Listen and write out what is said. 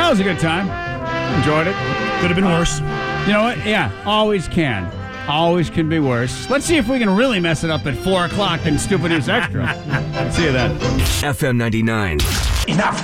was a good time. Enjoyed it. Could have been worse. You know what? Yeah, always can. Always can be worse. Let's see if we can really mess it up at 4 o'clock in Stupid News Extra. See you then. FM 99. Enough.